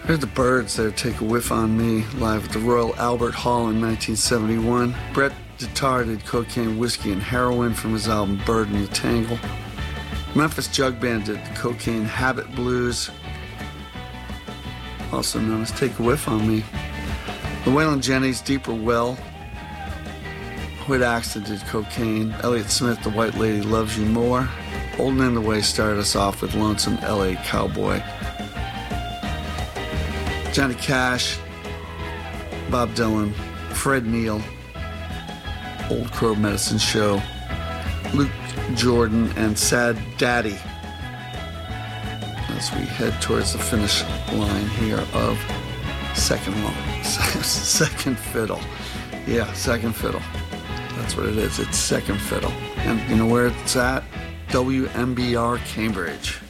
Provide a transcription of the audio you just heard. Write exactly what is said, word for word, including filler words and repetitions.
Here's the Byrds there, Take a Whiff on Me, live at the Royal Albert Hall in nineteen seventy-one. Brett Guitar did Cocaine, Whiskey, and Heroin from his album Bird in the Tangle. Memphis Jug Band did the Cocaine Habit Blues, also known as Take a Whiff on Me. The Waylon Jennings, Deeper Well. Hoyt Axton did Cocaine. Elliott Smith, The White Lady Loves You More. Old and in the Way started us off with Lonesome L A Cowboy. Johnny Cash, Bob Dylan, Fred Neil, Old Crow Medicine Show, Luke Jordan, and Sad Daddy as we head towards the finish line here of Second Long, Second Fiddle. Yeah, Second Fiddle. That's what it is. It's Second Fiddle. And you know where it's at? W M B R Cambridge.